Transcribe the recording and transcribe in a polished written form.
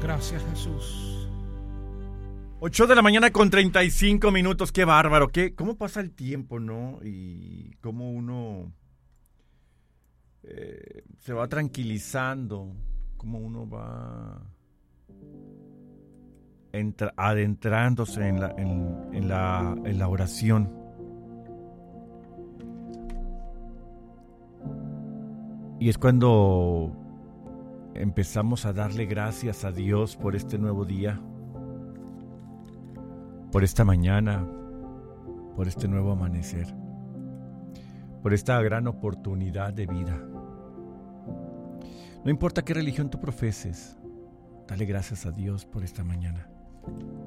Gracias, Jesús. 8 de la mañana con 35 minutos. Qué bárbaro. ¿Cómo pasa el tiempo, no? Y cómo uno se va tranquilizando. Cómo uno va adentrándose en la oración. Y es cuando empezamos a darle gracias a Dios por este nuevo día, por esta mañana, por este nuevo amanecer, por esta gran oportunidad de vida. No importa qué religión tú profeses, dale gracias a Dios por esta mañana.